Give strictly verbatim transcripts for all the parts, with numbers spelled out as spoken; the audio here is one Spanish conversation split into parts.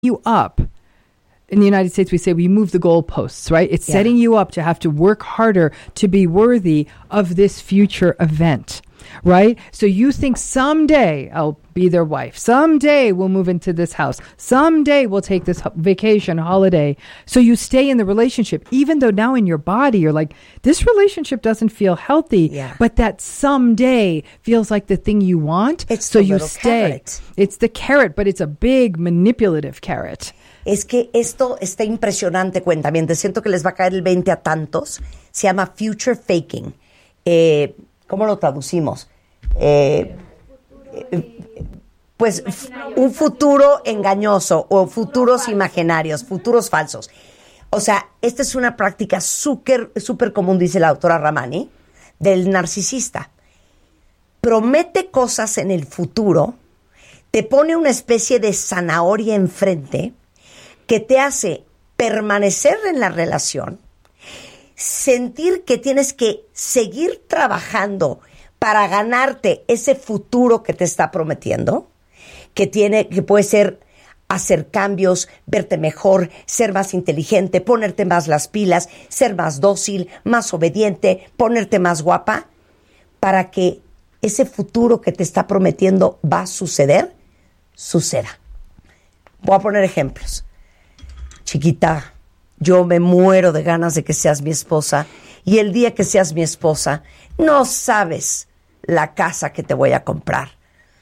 you up. In the United States, we say we move the goalposts, right? It's yeah. setting you up to have to work harder to be worthy of this future event, right? So you think someday I'll be their wife. Someday we'll move into this house. Someday we'll take this vacation, holiday. So you stay in the relationship, even though now in your body, you're like, this relationship doesn't feel healthy, yeah. but that someday feels like the thing you want. It's so the you little stay. Carrot. It's the carrot, but it's a big manipulative carrot. Es que esto está impresionante, cuentamientos. Siento que les va a caer el veinte a tantos. Se llama future faking. Eh, ¿Cómo lo traducimos? Eh, eh, pues un futuro engañoso o futuros imaginarios, futuros falsos. O sea, esta es una práctica súper súper común, dice la doctora Ramani, del narcisista. Promete cosas en el futuro, te pone una especie de zanahoria enfrente que te hace permanecer en la relación, sentir que tienes que seguir trabajando para ganarte ese futuro que te está prometiendo, que tiene, que puede ser hacer cambios, verte mejor, ser más inteligente, ponerte más las pilas, ser más dócil, más obediente, ponerte más guapa, para que ese futuro que te está prometiendo va a suceder, suceda. Voy a poner ejemplos. Chiquita, yo me muero de ganas de que seas mi esposa, y el día que seas mi esposa, no sabes la casa que te voy a comprar.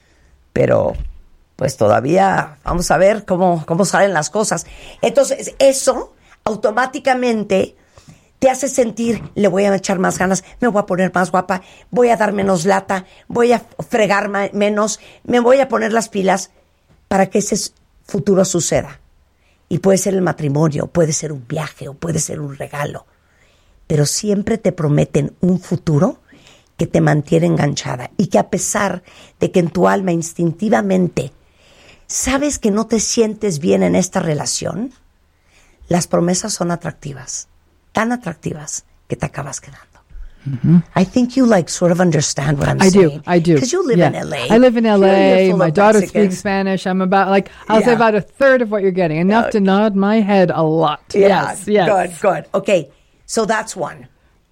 Pero, pues todavía vamos a ver cómo, cómo salen las cosas. Entonces, eso automáticamente te hace sentir, le voy a echar más ganas, me voy a poner más guapa, voy a dar menos lata, voy a fregar ma- menos, me voy a poner las pilas para que ese futuro suceda. Y puede ser el matrimonio, puede ser un viaje o puede ser un regalo. Pero siempre te prometen un futuro que te mantiene enganchada y que a pesar de que en tu alma instintivamente sabes que no te sientes bien en esta relación, las promesas son atractivas, tan atractivas que te acabas quedando. Mm-hmm. I think you like sort of understand what I'm I saying. I do, I do. Because you live yeah. in L A. I live in L A. My daughter Mexican. speaks Spanish. I'm about, like, I'll yeah. say about a third of what you're getting. Enough uh, to nod my head a lot. Yeah, yes, yes. Good, good. Okay, so that's one.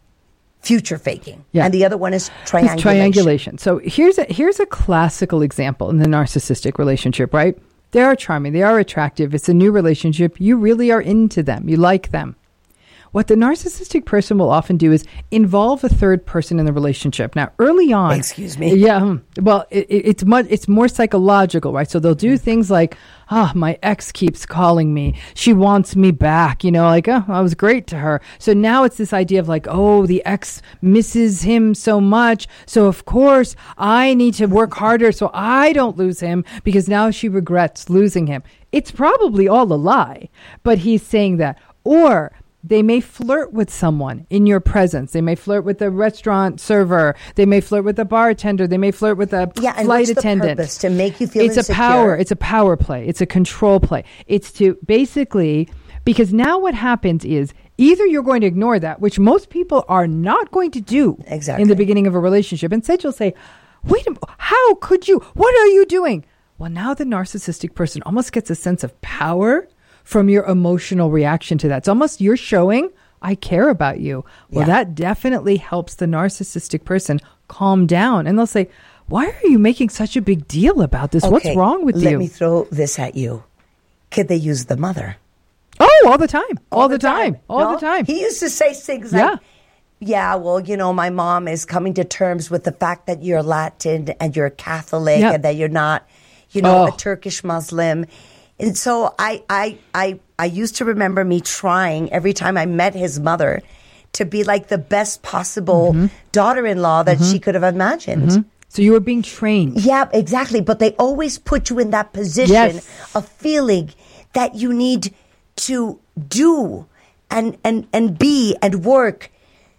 Future faking. Yeah. And the other one is triangulation. It's triangulation. So here's a, here's a classical example in the narcissistic relationship, right? They are charming. They are attractive. It's a new relationship. You really are into them. You like them. What the narcissistic person will often do is involve a third person in the relationship. Now, early on... Excuse me? Yeah, well, it, it, it's much, it's more psychological, right? So they'll do things like, ah, oh, my ex keeps calling me. She wants me back. You know, like, oh, I was great to her. So now it's this idea of like, oh, the ex misses him so much. So, of course, I need to work harder so I don't lose him because now she regrets losing him. It's probably all a lie, but he's saying that. Or... they may flirt with someone in your presence. They may flirt with the restaurant server. They may flirt with the bartender. They may flirt with a yeah, and flight what's attendant. The purpose? To make you feel it's insecure? a power. It's a power play. It's a control play. It's to basically, because now what happens is either you're going to ignore that, which most people are not going to do exactly. in the beginning of a relationship. Instead, you'll say, wait a minute, how could you? What are you doing? Well, now the narcissistic person almost gets a sense of power from your emotional reaction to that. It's almost you're showing, I care about you. Well, yeah. that definitely helps the narcissistic person calm down. And they'll say, why are you making such a big deal about this? Okay, What's wrong with let you? Let me throw this at you. Could they use the mother? Oh, all the time. All, all the, the time. time. All no? the time. He used to say things yeah. like, yeah, well, you know, my mom is coming to terms with the fact that you're Latin and you're Catholic yep. and that you're not, you know, oh. a Turkish Muslim. And so I, I, I, I used to remember me trying every time I met his mother to be like the best possible mm-hmm. daughter-in-law that mm-hmm. she could have imagined. Mm-hmm. So you were being trained. Yeah, exactly. But they always put you in that position yes. of feeling that you need to do and, and, and be and work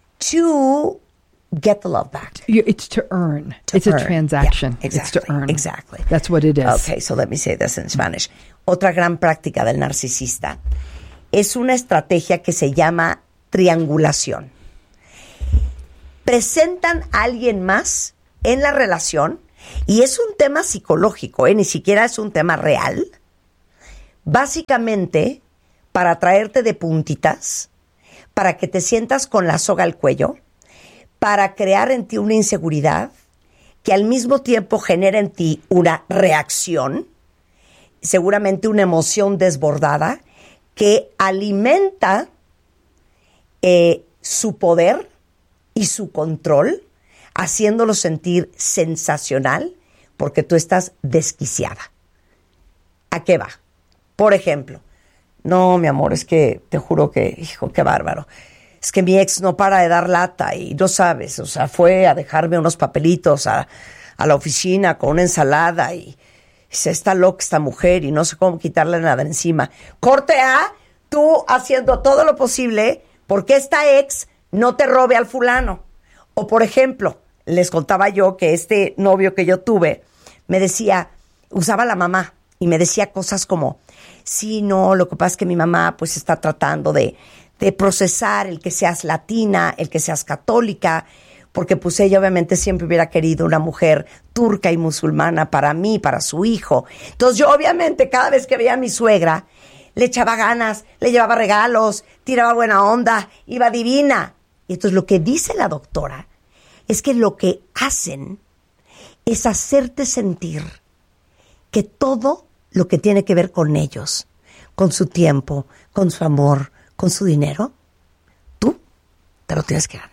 to get the love back. It's to earn. To it's earn. a transaction. Yeah, exactly, it's to earn. Exactly. That's what it is. Okay, so let me say this in Spanish. Otra gran práctica del narcisista es una estrategia que se llama triangulación. Presentan a alguien más en la relación y es un tema psicológico, ¿eh? Ni siquiera es un tema real. básicamente para traerte de puntitas, para que te sientas con la soga al cuello, para crear en ti una inseguridad que al mismo tiempo genera en ti una reacción, seguramente una emoción desbordada, que alimenta eh, su poder y su control, haciéndolo sentir sensacional, porque tú estás desquiciada. ¿A qué va? Por ejemplo, no, mi amor, es que te juro que, hijo, qué bárbaro. Es que mi ex no para de dar lata y no sabes, o sea, fue a dejarme unos papelitos a, a la oficina con una ensalada y se está loca esta mujer y no sé cómo quitarle nada de encima. Corte A, tú haciendo todo lo posible porque esta ex no te robe al fulano. O por ejemplo, les contaba yo que este novio que yo tuve me decía, usaba la mamá y me decía cosas como, sí, no, lo que pasa es que mi mamá pues está tratando de, de procesar el que seas latina, el que seas católica, porque pues ella obviamente siempre hubiera querido una mujer turca y musulmana para mí, para su hijo. Entonces yo obviamente cada vez que veía a mi suegra, le echaba ganas, le llevaba regalos, tiraba buena onda, iba divina. Y entonces lo que dice la doctora es que lo que hacen es hacerte sentir que todo lo que tiene que ver con ellos, con su tiempo, con su amor, con su dinero, tú te lo tienes que ganar.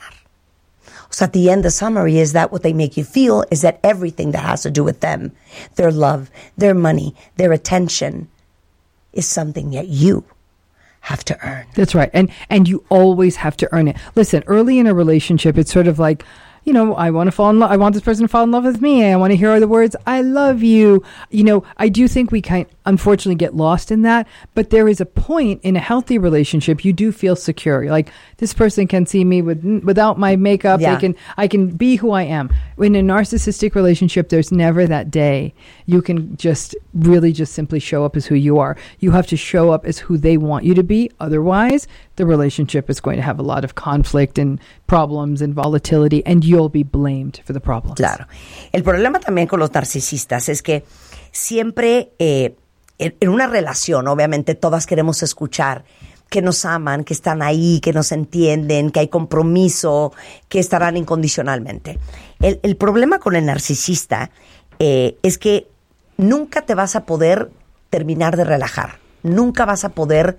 O sea, at the end, the summary is that what they make you feel is that everything that has to do with them, their love, their money, their attention, is something that you have to earn. That's right. And and you always have to earn it. Listen, early in a relationship, it's sort of like, you know, I want to fall in love. I want this person to fall in love with me. I want to hear the words, I love you. You know, I do think we kind unfortunately get lost in that. But there is a point in a healthy relationship, you do feel secure. You're like, this person can see me with without my makeup. Yeah. They can, I can be who I am. In a narcissistic relationship, there's never that day you can just really just simply show up as who you are. You have to show up as who they want you to be. Otherwise, the relationship is going to have a lot of conflict and problems and volatility, and you'll be blamed for the problems. Claro. El problema también con los narcisistas es que siempre eh, en, en una relación, obviamente todas queremos escuchar que nos aman, que están ahí, que nos entienden, que hay compromiso, que estarán incondicionalmente. El, el problema con el narcisista eh, es que nunca te vas a poder terminar de relajar. Nunca vas a poder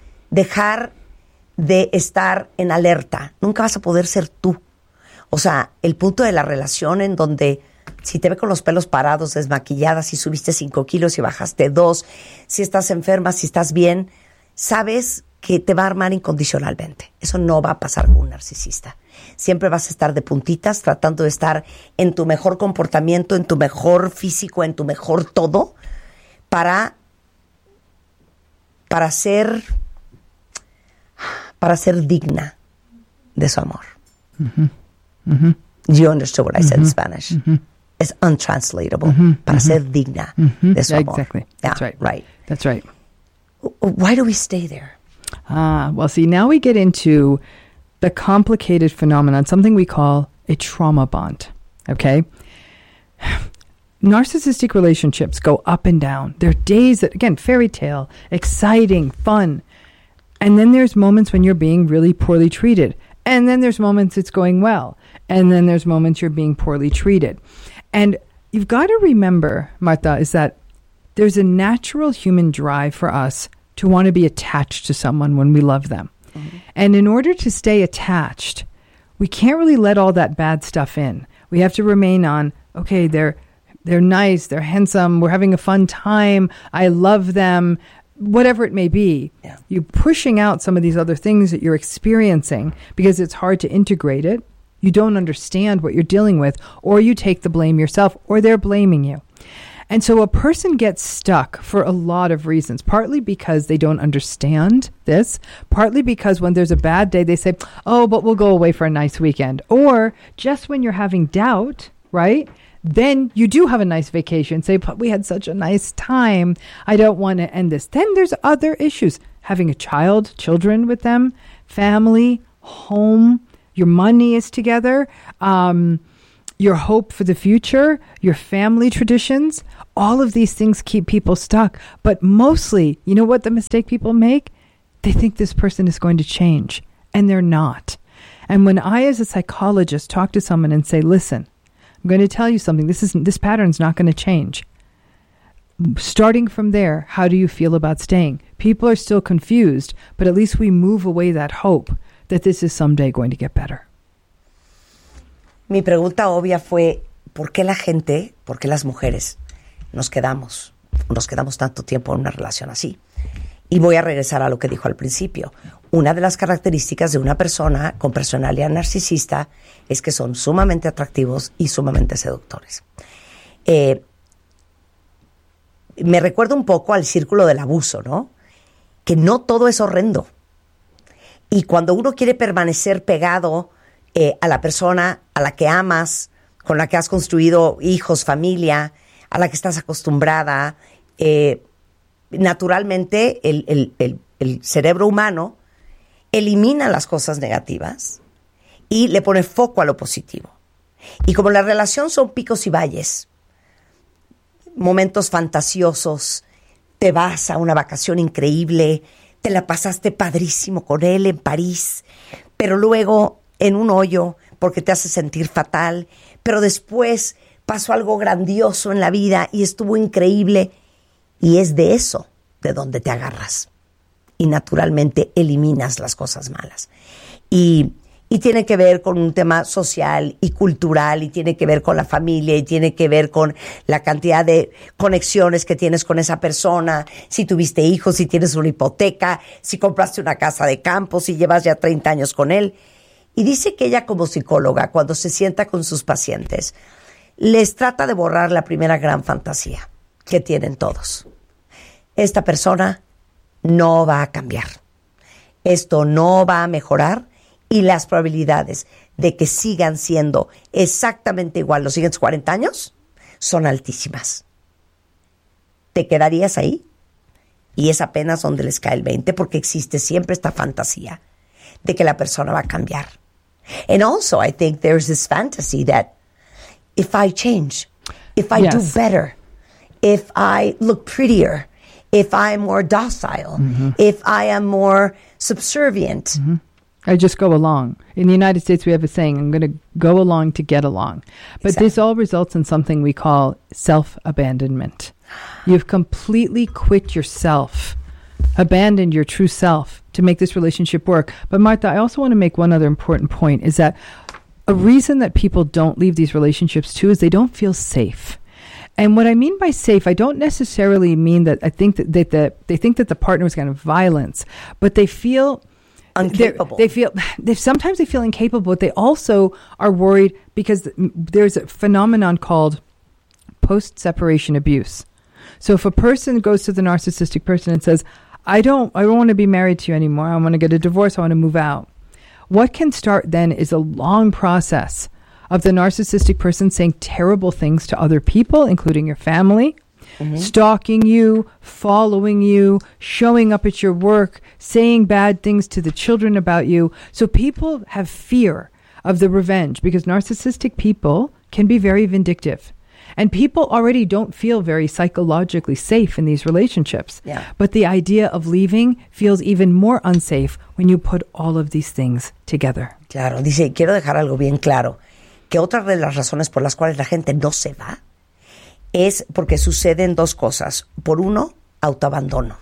dejar de estar en alerta. Nunca vas a poder ser tú. O sea, el punto de la relación en donde si te ve con los pelos parados, desmaquillada, si subiste cinco kilos y bajaste dos, si estás enferma, si estás bien, sabes que te va a armar incondicionalmente. Eso no va a pasar con un narcisista. Siempre vas a estar de puntitas, tratando de estar en tu mejor comportamiento, en tu mejor físico, en tu mejor todo, para, para ser, para ser digna de su amor. Mm-hmm. Mm-hmm. You understood what I said mm-hmm. in Spanish. Mm-hmm. It's untranslatable. Mm-hmm. Para mm-hmm. ser digna mm-hmm. de su amor. Exactly. That's yeah, right. Right. That's right. Why do we stay there? Ah, well, see, now we get into the complicated phenomenon, something we call a trauma bond, okay? Narcissistic relationships go up and down. There are days that, again, fairy tale, exciting, fun. And then there's moments when you're being really poorly treated. And then there's moments it's going well. And then there's moments you're being poorly treated. And you've got to remember, Marta, is that there's a natural human drive for us to want to be attached to someone when we love them. Mm-hmm. And in order to stay attached, we can't really let all that bad stuff in. We have to remain on, okay, they're they're nice, they're handsome, we're having a fun time, I love them, whatever it may be. Yeah. You're pushing out some of these other things that you're experiencing because it's hard to integrate it. You don't understand what you're dealing with, or you take the blame yourself, or they're blaming you. And so a person gets stuck for a lot of reasons, partly because they don't understand this, partly because when there's a bad day, they say, oh, but we'll go away for a nice weekend. Or just when you're having doubt, right? Then you do have a nice vacation. Say, but we had such a nice time. I don't want to end this. Then there's other issues. Having a child, children with them, family, home, your money is together. Um, your hope for the future, your family traditions, all of these things keep people stuck. But mostly, you know what the mistake people make? They think this person is going to change, and they're not. And when I, as a psychologist, talk to someone and say, listen, I'm going to tell you something. This isn't, this pattern's not going to change. Starting from there, how do you feel about staying? People are still confused, but at least we move away that hope that this is someday going to get better. Mi pregunta obvia fue, ¿por qué la gente, por qué las mujeres nos quedamos, nos quedamos tanto tiempo en una relación así? Y voy a regresar a lo que dijo al principio. Una de las características de una persona con personalidad narcisista es que son sumamente atractivos y sumamente seductores. Eh, me recuerda un poco al círculo del abuso, ¿no? Que no todo es horrendo. Y cuando uno quiere permanecer pegado eh, a la persona a la que amas, con la que has construido hijos, familia, a la que estás acostumbrada, eh, naturalmente el, el, el, el cerebro humano elimina las cosas negativas y le pone foco a lo positivo. Y como la relación son picos y valles, momentos fantasiosos, te vas a una vacación increíble, te la pasaste padrísimo con él en París, pero luego en un hoyo porque te hace sentir fatal, pero después pasó algo grandioso en la vida y estuvo increíble, y es de eso de donde te agarras y naturalmente eliminas las cosas malas. Y, y tiene que ver con un tema social y cultural, y tiene que ver con la familia, y tiene que ver con la cantidad de conexiones que tienes con esa persona, si tuviste hijos, si tienes una hipoteca, si compraste una casa de campo, si llevas ya treinta años con él. Y dice que ella, como psicóloga, cuando se sienta con sus pacientes, les trata de borrar la primera gran fantasía que tienen todos. Esta persona no va a cambiar. Esto no va a mejorar, y las probabilidades de que sigan siendo exactamente igual los siguientes cuarenta años son altísimas. ¿Te quedarías ahí? Y es apenas donde les cae el veinte, porque existe siempre esta fantasía de que la persona va a cambiar. And also I think there's this fantasy that if I change, if I yes. do better, if I look prettier, if I'm more docile, mm-hmm. if I am more subservient. Mm-hmm. I just go along. In the United States, we have a saying, I'm going to go along to get along. But exactly. This all results in something we call self-abandonment. You've completely quit yourself, abandoned your true self to make this relationship work. But Martha, I also want to make one other important point, is that a reason that people don't leave these relationships too is they don't feel safe. And what I mean by safe, I don't necessarily mean that I think that, that the, they think that the partner is kind of violence, but they feel incapable. They feel they sometimes they feel incapable, but they also are worried because there's a phenomenon called post-separation abuse. So if a person goes to the narcissistic person and says, I don't I don't want to be married to you anymore, I want to get a divorce, I want to move out. What can start then is a long process of the narcissistic person saying terrible things to other people, including your family, mm-hmm. stalking you, following you, showing up at your work, saying bad things to the children about you. So people have fear of the revenge because narcissistic people can be very vindictive. And people already don't feel very psychologically safe in these relationships. Yeah. But the idea of leaving feels even more unsafe when you put all of these things together. Claro, dice, quiero dejar algo bien claro, que otra de las razones por las cuales la gente no se va es porque suceden dos cosas. Por uno, autoabandono,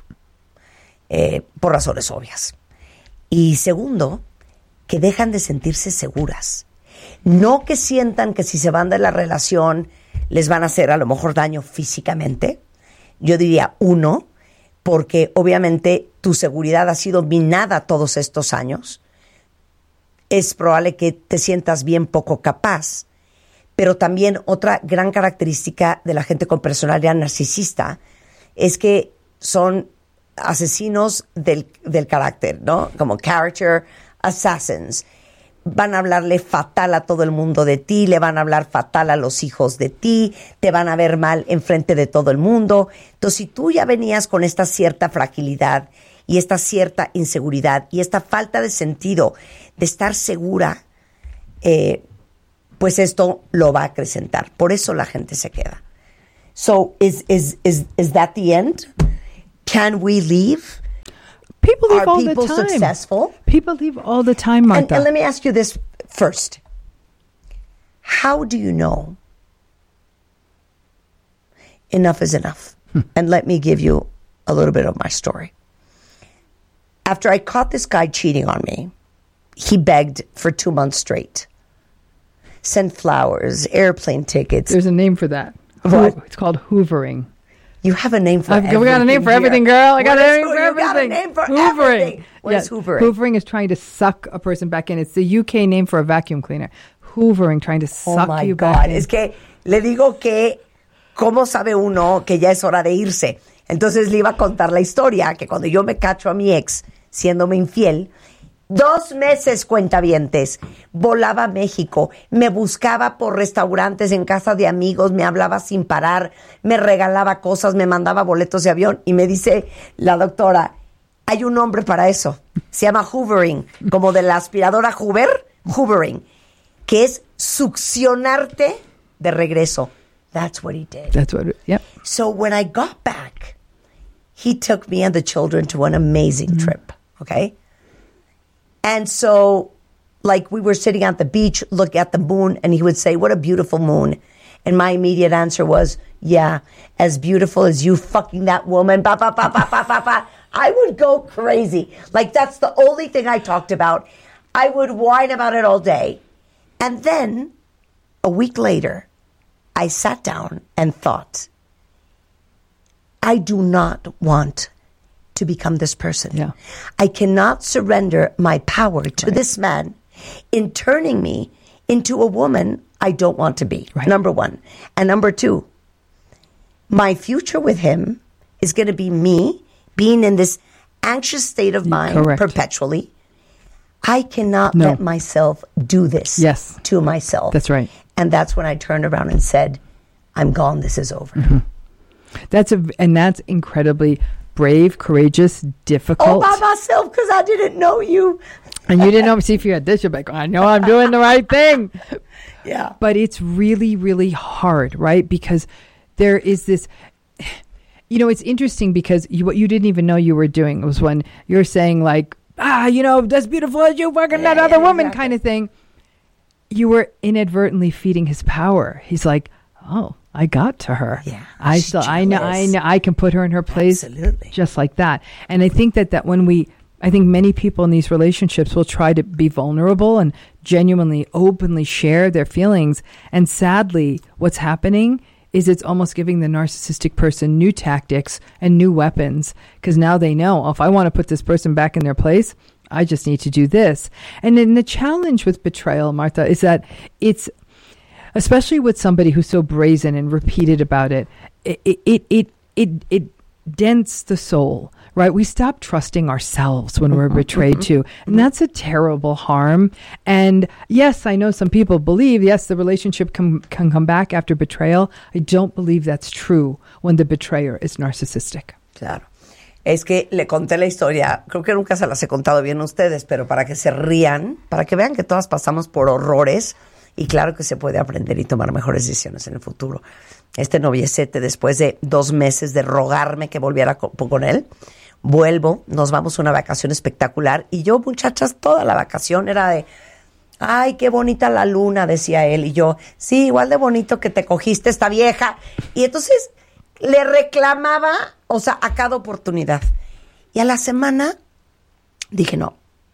eh, por razones obvias. Y segundo, que dejan de sentirse seguras. No que sientan que si se van de la relación les van a hacer a lo mejor daño físicamente. Yo diría uno, porque obviamente tu seguridad ha sido minada todos estos años. Es probable que te sientas bien poco capaz. Pero también otra gran característica de la gente con personalidad narcisista es que son asesinos del, del carácter, ¿no? Como character assassins. Van a hablarle fatal a todo el mundo de ti, le van a hablar fatal a los hijos de ti, te van a ver mal enfrente de todo el mundo. Entonces, si tú ya venías con esta cierta fragilidad y esta cierta inseguridad y esta falta de sentido de estar segura, eh, pues esto lo va a acrecentar. Por eso la gente se queda. So, is is is is that the end? Can we leave? People leave Are all people the time. successful? People leave all the time, Martha. And, and let me ask you this first. How do you know enough is enough? Hmm. And let me give you a little bit of my story. After I caught this guy cheating on me, he begged for two months straight. Sent flowers, airplane tickets. There's a name for that. What? It's called hoovering. You have a name for I've, everything. We got a name for here. everything, girl. I got What a is name who- for you everything. got a name for hoovering. everything. What Yeah, is hoovering? Hoovering is trying to suck a person back in. It's the U K name for a vacuum cleaner. Hoovering, trying to Oh suck my you God. back in. Es que le digo que, ¿cómo sabe uno que ya es hora de irse? Entonces le iba a contar la historia que cuando yo me cacho a mi ex siéndome infiel, dos meses, cuentavientes, volaba a México, me buscaba por restaurantes en casa de amigos, me hablaba sin parar, me regalaba cosas, me mandaba boletos de avión y me dice la doctora, hay un nombre para eso, se llama hoovering, como de la aspiradora Hoover, hoovering, que es succionarte de regreso. That's what he did. That's what, yep. So when I got back, he took me and the children to an amazing mm-hmm. trip, okay? And so, like, we were sitting at the beach, look at the moon, and he would say, what a beautiful moon. And my immediate answer was, yeah, as beautiful as you fucking that woman, ba, ba, ba, ba, ba, ba, ba. I would go crazy. Like, that's the only thing I talked about. I would whine about it all day. And then, a week later, I sat down and thought, I do not want to become this person. Yeah. I cannot surrender my power to right. this man in turning me into a woman I don't want to be, right. number one. And number two, my future with him is going to be me being in this anxious state of mind Correct. perpetually. I cannot no. let myself do this yes. to myself. That's right. And that's when I turned around and said, I'm gone, this is over. Mm-hmm. That's a, and that's incredibly brave, courageous, difficult. All by myself because I didn't know you. And you didn't know, see if you had this, you're like, I know I'm doing the right thing. Yeah. But it's really, really hard, right? Because there is this, you know, it's interesting because you, what you didn't even know you were doing was when you're saying like, ah, you know, as beautiful as you fucking yeah, that other yeah, woman exactly. kind of thing. You were inadvertently feeding his power. He's like, oh, I got to her. Yeah, I still, I know, I know, I can put her in her place. Absolutely. Just like that. And I think that, that when we, I think many people in these relationships will try to be vulnerable and genuinely, openly share their feelings. And sadly, what's happening is it's almost giving the narcissistic person new tactics and new weapons. Because now they know, oh, if I want to put this person back in their place, I just need to do this. And then the challenge with betrayal, Martha, is that it's, especially with somebody who's so brazen and repeated about it, it it it it, it, it dents the soul, right? We stop trusting ourselves when we're betrayed too. And that's a terrible harm. And yes, I know some people believe, yes, the relationship can, can come back after betrayal. I don't believe that's true when the betrayer is narcissistic. Claro. Es que le conté la historia, creo que nunca se las he contado bien a ustedes, pero para que se rían, para que vean que todas pasamos por horrores y claro que se puede aprender y tomar mejores decisiones en el futuro. Este noviecete, después de dos meses de rogarme que volviera con, con él, vuelvo, nos vamos a una vacación espectacular y yo, muchachas, toda la vacación era de, ay, qué bonita la luna, decía él, y yo, sí, igual de bonito que te cogiste esta vieja. Y entonces le reclamaba, o sea, a cada oportunidad. Y a la semana dije, no,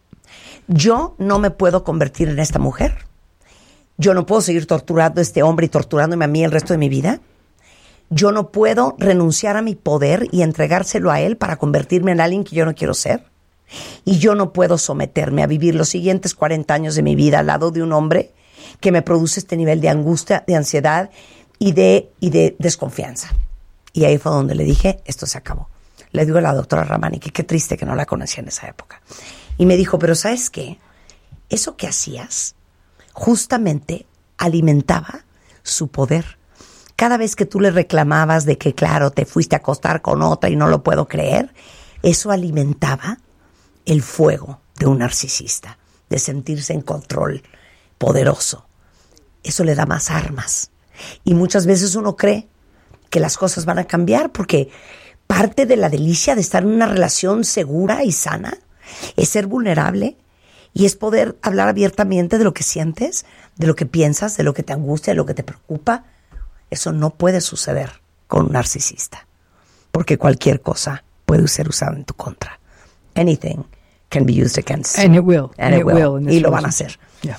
yo no me puedo convertir en esta mujer. Yo no puedo seguir torturando a este hombre y torturándome a mí el resto de mi vida. Yo no puedo renunciar a mi poder y entregárselo a él para convertirme en alguien que yo no quiero ser. Y yo no puedo someterme a vivir los siguientes cuarenta años de mi vida al lado de un hombre que me produce este nivel de angustia, de ansiedad y de, y de desconfianza. Y ahí fue donde le dije, esto se acabó. Le digo a la doctora Ramani que qué triste que no la conocía en esa época. Y me dijo, pero ¿sabes qué? Eso que hacías justamente alimentaba su poder. Cada vez que tú le reclamabas de que, claro, te fuiste a acostar con otra y no lo puedo creer, eso alimentaba el fuego de un narcisista, de sentirse en control, poderoso. eso le da más armas. Y muchas veces uno cree que las cosas van a cambiar porque parte de la delicia de estar en una relación segura y sana es ser vulnerable y es poder hablar abiertamente de lo que sientes, de lo que piensas, de lo que te angustia, de lo que te preocupa. Eso no puede suceder con un narcisista, porque cualquier cosa puede ser usada en tu contra. Anything can be used against you. And it will. And, and it, it will. will in this y lo van a hacer. Yeah.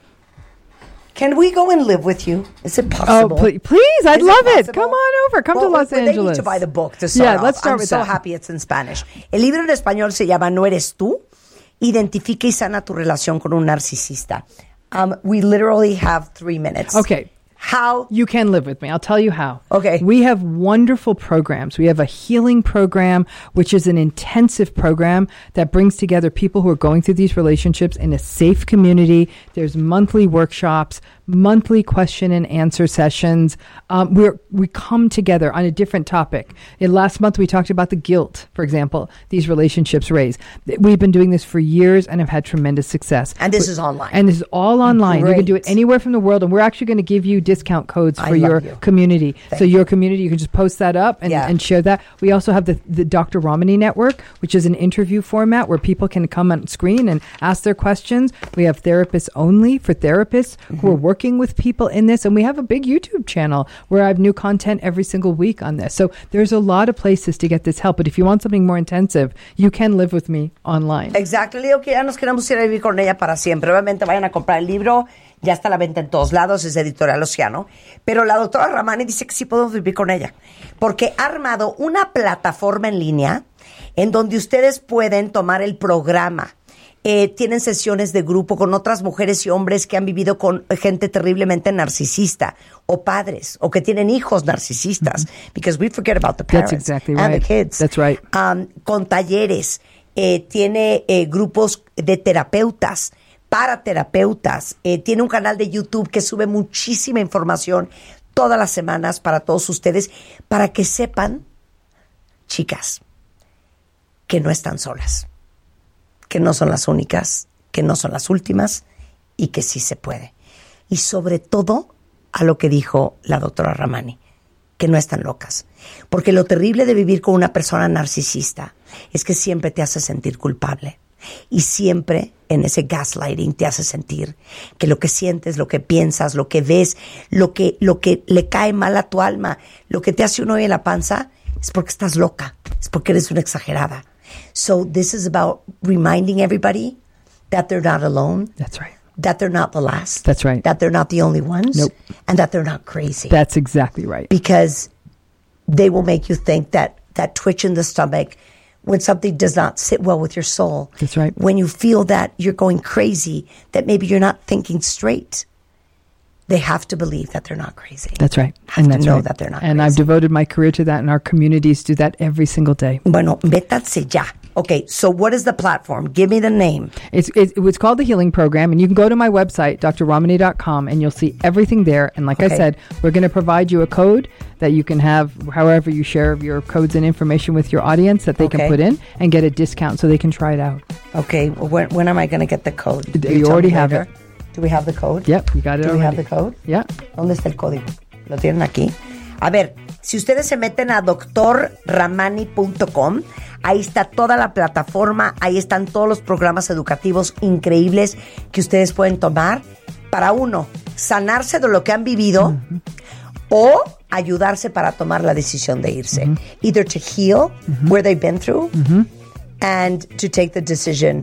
Can we go and live with you? Is it possible? Oh, please, please I'd Is love it. possible? Come on over. Come well, to Los well, Angeles. They need to buy the book to start Yeah, off. let's start I'm with so that. happy it's in Spanish. El libro en español se llama No eres tú. Identifica y sana tu relación con un narcisista. Um, we literally have three minutes. Okay. How? You can live with me. I'll tell you how. Okay. We have wonderful programs. We have a healing program, which is an intensive program that brings together people who are going through these relationships in a safe community. There's monthly workshops, monthly question and answer sessions. Um, we're, we come together on a different topic. In last month, we talked about the guilt, for example, these relationships raise. We've been doing this for years and have had tremendous success. And this is online. And this is all online. Great. You can do it anywhere from the world. And we're actually going to give you discount codes I for love your you. community. Thank so your community, you can just post that up and, Yeah. and share that. We also have the, the Doctor Romani Network, which is an interview format where people can come on screen and ask their questions. We have therapists only for therapists mm-hmm. who are working with people in this. And we have a big YouTube channel where I have new content every single week on this. So there's a lot of places to get this help. But if you want something more intensive, you can live with me online. Exacto. Le digo que ya nos queremos ir a vivir con ella para siempre. Obviamente vayan a comprar el libro. Ya está a la venta en todos lados, es Editorial Océano. Pero la doctora Ramani dice que sí podemos vivir con ella. Porque ha armado una plataforma en línea en donde ustedes pueden tomar el programa. Eh, tienen sesiones de grupo con otras mujeres y hombres que han vivido con gente terriblemente narcisista, o padres, o que tienen hijos narcisistas. Mm-hmm. Because we forget about the parents That's exactly and right. the kids. That's right. Um, con talleres. Eh, tiene eh, grupos de terapeutas, para terapeutas. Eh, tiene un canal de YouTube que sube muchísima información todas las semanas para todos ustedes, para que sepan, chicas, que no están solas, que no son las únicas, que no son las últimas y que sí se puede. Y sobre todo a lo que dijo la doctora Ramani, que no están locas. Porque lo terrible de vivir con una persona narcisista es que siempre te hace sentir culpable. Y siempre en ese gaslighting te hace sentir que lo que sientes, lo que piensas, lo que ves, lo que, lo que le cae mal a tu alma, lo que te hace un hoyo en la panza, es porque estás loca, es porque eres una exagerada. So this is about reminding everybody that they're not alone. That's right. That they're not the last. That's right. That they're not the only ones. Nope. And that they're not crazy. That's exactly right. Because they will make you think that that twitch in the stomach when something does not sit well with your soul. That's right. When you feel that you're going crazy, that maybe you're not thinking straight, they have to believe that they're not crazy. That's right. Have and to that's know right. that they're not and crazy. I've devoted my career to that, and our communities do that every single day. Bueno, métanse ya. Okay, so what is the platform? Give me the name. It's, it's it's called the Healing Program, and you can go to my website, D R Romani dot com, and you'll see everything there. And like Okay. I said, we're going to provide you a code that you can have however you share your codes and information with your audience that they Okay. can put in and get a discount so they can try it out. Okay, well, when, when am I going to get the code? You Will tell already me have later? Do we have the code? Yep, you got it Do we already. have the code? Yeah. ¿Dónde está el código? ¿Lo tienen aquí? A ver, si ustedes se meten a doctor ramani punto com, ahí está toda la plataforma, ahí están todos los programas educativos increíbles que ustedes pueden tomar para, uno, sanarse de lo que han vivido mm-hmm. o ayudarse para tomar la decisión de irse. Mm-hmm. Either to heal mm-hmm. where they've been through mm-hmm. and to take the decision.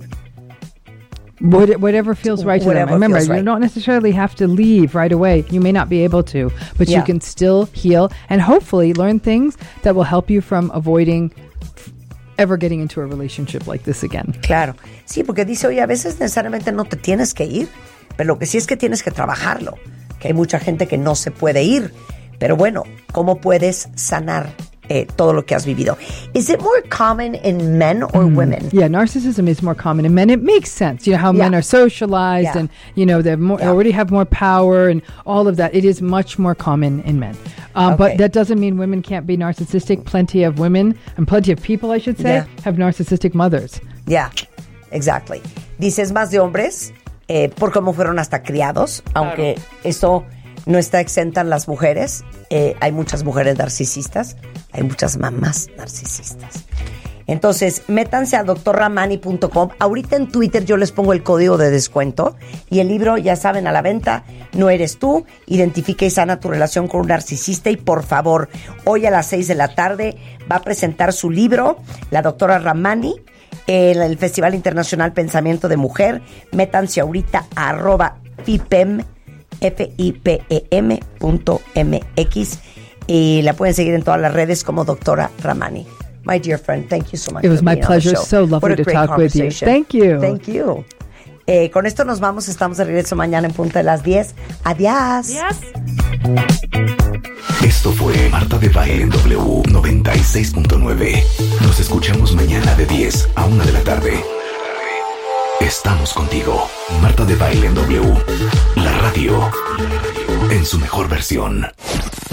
What, whatever feels right to Whatever them. Remember, feels right. you don't necessarily have to leave right away. You may not be able to, but Yeah. you can still heal and hopefully learn things that will help you from avoiding ever getting into a relationship like this again. Claro. Sí, porque dice, oye, a veces necesariamente no te tienes que ir, pero lo que sí es que tienes que trabajarlo. Que hay mucha gente que no se puede ir. Pero bueno, ¿cómo puedes sanar eh, todo lo que has vivido? Is it more common in men or mm. women? Yeah, narcissism is more common in men. It makes sense. You know how yeah. men are socialized yeah. and, you know, they yeah. already have more power and all of that. It is much more common in men. Um, okay. But that doesn't mean women can't be narcissistic. Plenty of women, and plenty of people, I should say, yeah. have narcissistic mothers. Yeah, exactly. Dice, es más de hombres eh, por cómo fueron hasta criados, aunque claro. eso no está exenta en las mujeres. Eh, hay muchas mujeres narcisistas, hay muchas mamás narcisistas. Entonces, métanse a doctor ramani punto com. Ahorita en Twitter yo les pongo el código de descuento y el libro, ya saben, a la venta. No eres tú. Identifica y sana tu relación con un narcisista. Y por favor, hoy a las seis de la tarde va a presentar su libro, la doctora Ramani, en el Festival Internacional Pensamiento de Mujer. Métanse ahorita a arroba fipem, F I P E M punto M X, y la pueden seguir en todas las redes como doctora Ramani. My dear friend, thank you so much. It was for my being on the pleasure. show. So lovely What a to great talk with you. conversation. Thank you. Thank you. Eh, con esto nos vamos. Estamos de regreso mañana en punto de las diez. Adiós. Yes. Esto fue Marta de Baile en W noventa y seis punto nueve. Nos escuchamos mañana de diez a una de la tarde. Estamos contigo. Marta de Baile en W. La radio en su mejor versión.